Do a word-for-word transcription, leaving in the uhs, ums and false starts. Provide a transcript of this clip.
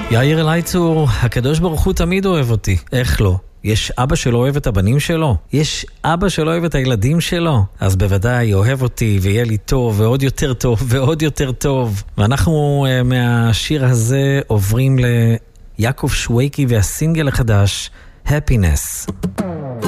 יאיר אלייצור, הקדוש ברוך הוא תמיד אוהב אותי. איך לא? יש אבא שלא אוהב את הבנים שלו? יש אבא שלא אוהב את הילדים שלו? אז בוודאי אוהב אותי ויהיה לי טוב ועוד יותר טוב ועוד יותר טוב. ואנחנו uh, מהשיר הזה עוברים ליעקב שויקי והסינגל החדש, Happiness.